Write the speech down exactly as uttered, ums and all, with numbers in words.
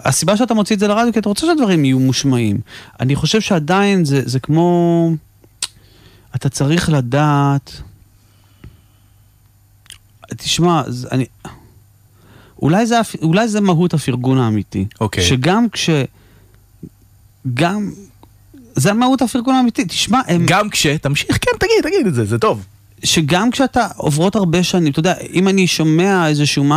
הסיבה שאתה מוציא את זה לרדיו, כי אתה רוצה שהדברים יהיו מושמעים. אני חושב שעדיין זה, זה כמו, אתה צריך לדעת, תשמע, אני, אולי זה, אולי זה מהות הפרגון האמיתי. אוקיי. שגם כש, גם, זה מהות הפרגון האמיתי, תשמע, הם... גם כש, תמשיך, כן, תגיד, תגיד את זה, זה טוב. שגם כשאתה עוברות הרבה שנים, אתה יודע, אם אני שומע איזשהו